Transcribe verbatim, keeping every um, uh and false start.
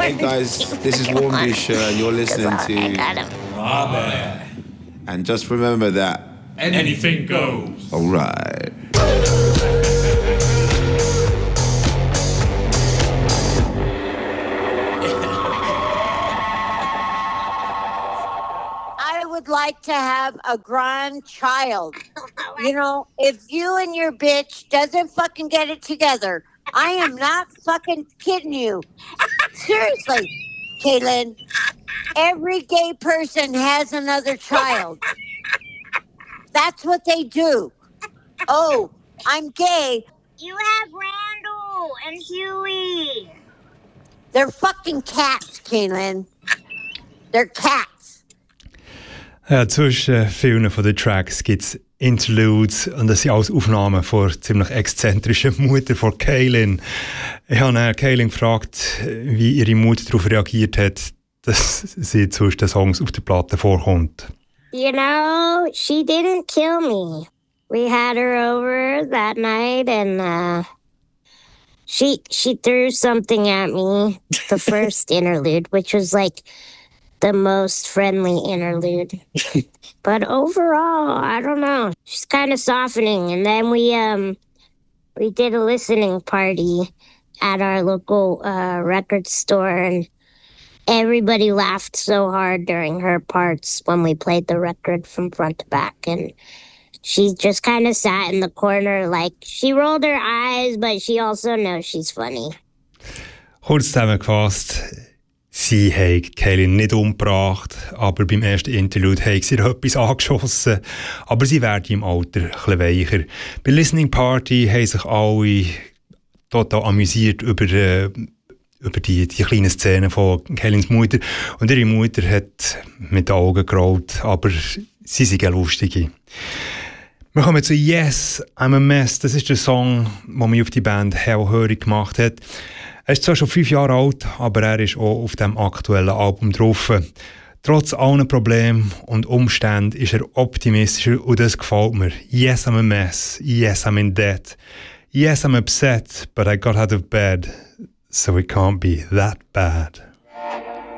Hey guys, this is Warm Dish, uh, and you're listening to Rabe. And just remember that anything goes. All right. I would like to have a grandchild. You know, if you and your bitch doesn't fucking get it together, I am not fucking kidding you. Seriously, Caitlin, every gay person has another child. That's what they do. Oh, I'm gay. You have Randall and Huey. They're fucking cats, Caitlin. They're cats. Ja, zwischen vielen von den Tracks gibt es Interludes und das sind alles Aufnahmen von der ziemlich exzentrischen Mutter von Kaylin. Ich habe Kaylin gefragt, wie ihre Mutter darauf reagiert hat, dass sie zwischen den Songs auf der Platte vorkommt. You know, she didn't kill me. We had her over that night and uh, she she threw something at me, the first interlude, which was like the most friendly interlude. But overall, I don't know. She's kind of softening. And then we um we did a listening party at our local uh, record store, and everybody laughed so hard during her parts when we played the record from front to back. And she just kind of sat in the corner, like, she rolled her eyes, but she also knows she's funny. Kurz zusammengefasst, sie hat Kaylin nicht umgebracht, aber beim ersten Interlude hat sie ihr etwas angeschossen. Aber sie wird im Alter ein bisschen weicher. Bei Listening Party haben sich alle total amüsiert über, äh, über die, die kleinen Szenen von Kaylins Mutter. Und ihre Mutter hat mit den Augen gerollt, aber sie sind eine lustige. Wir kommen zu Yes, I'm a Mess. Das ist der Song, den mich auf die Band hellhörig gemacht hat. Er ist zwar schon fünf Jahre alt, aber er ist auch auf dem aktuellen Album drauf. Trotz allen Problemen und Umständen ist er optimistischer und das gefällt mir. Yes, I'm a mess. Yes, I'm in debt. Yes, I'm upset, but I got out of bed, so it can't be that bad.